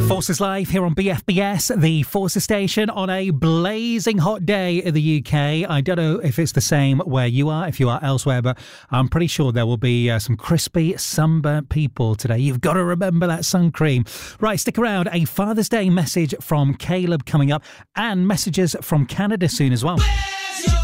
Forces Live here on BFBS, the Forces station, on a blazing hot day in the UK. I don't know if it's the same where you are, if you are elsewhere, but I'm pretty sure there will be some crispy, sunburnt people today. You've got to remember that sun cream. Right, stick around. A Father's Day message from Caleb coming up, and messages from Canada soon as well.